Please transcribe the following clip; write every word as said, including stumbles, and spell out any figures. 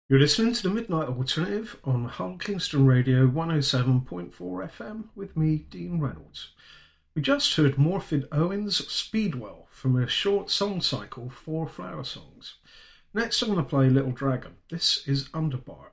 You're listening to the Midnight Alternative on Hull Kingston Radio one oh seven point four F M with me, Dean Reynolds. We just heard Morfydd Owen's Speedwell from a short song cycle, Four Flower Songs. Next I'm going to play Little Dragon. This is Underbar.